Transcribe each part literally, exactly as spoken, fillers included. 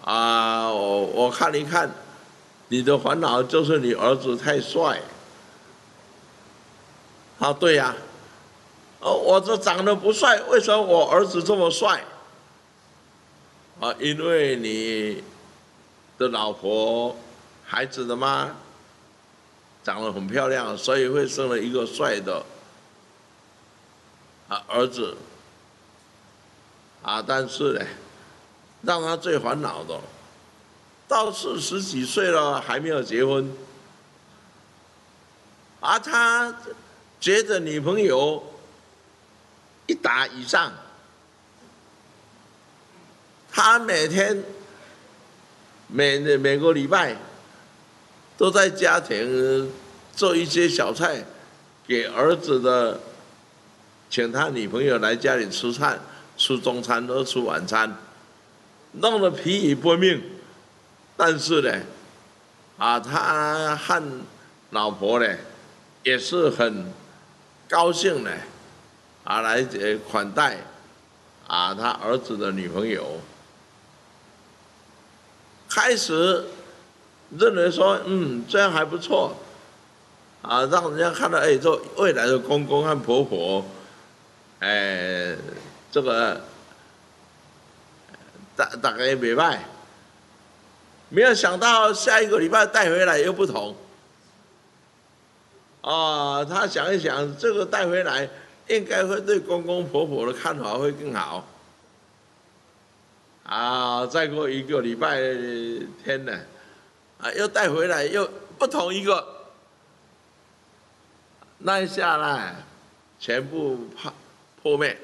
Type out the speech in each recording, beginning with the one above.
啊，我我看一看，你的烦恼就是你儿子太帅。啊，对呀、哦，我这长得不帅，为什么我儿子这么帅？啊，因为你的老婆、孩子的妈长得很漂亮，所以会生了一个帅的啊儿子。啊，但是呢，让他最烦恼的，到四十几岁了还没有结婚，啊，他觉得女朋友一打以上，他每天每每个礼拜都在家庭做一些小菜，给儿子的，请他女朋友来家里吃饭，吃中餐或吃晚餐，弄得疲于奔命。但是呢，啊，他和老婆呢也是很高兴的，啊，来款待啊他儿子的女朋友。开始认为说，嗯，这样还不错，啊，让人家看到，哎，这未来的公公和婆婆，哎，这个大大概没卖，没有想到下一个礼拜带回来又不同。啊，他想一想，这个带回来应该会对公公婆婆的看法会更好。啊，再过一个礼拜天呢，啊，又带回来又不同一个，那一下呢，全部破破灭。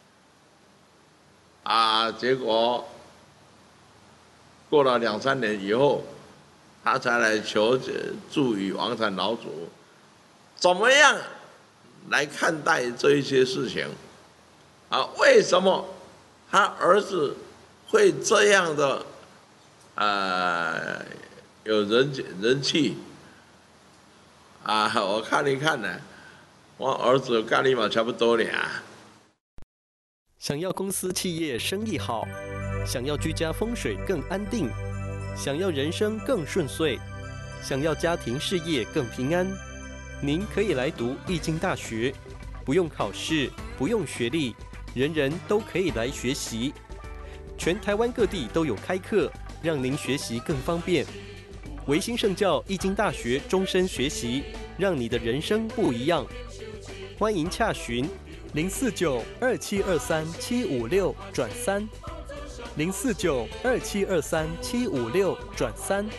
啊，结果过了两三年以后，他才来求助于王禅老祖，怎么样来看待这一些事情？啊，为什么他儿子会这样的呃有人人气？啊，我看一看呢，我儿子干你嘛差不多俩。 想要公司企业生意好，想要居家风水更安定，想要人生更顺遂，想要家庭事业更平安，您可以来读易经大学，不用考试，不用学历，人人都可以来学习。全台湾各地都有开课，让您学习更方便。维新圣教易经大学终身学习，让你的人生不一样。欢迎洽询零四九二七二三七五六转三，零四九二七二三七五六转三。